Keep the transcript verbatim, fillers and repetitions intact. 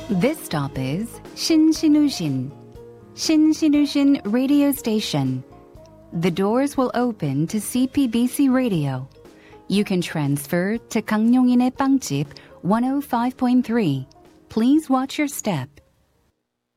This stop is Shinsinushin, Shinsinushin Radio Station. The doors will open to C P B C Radio. You can transfer to 강용인의 빵집 one oh five point three. Please watch your step.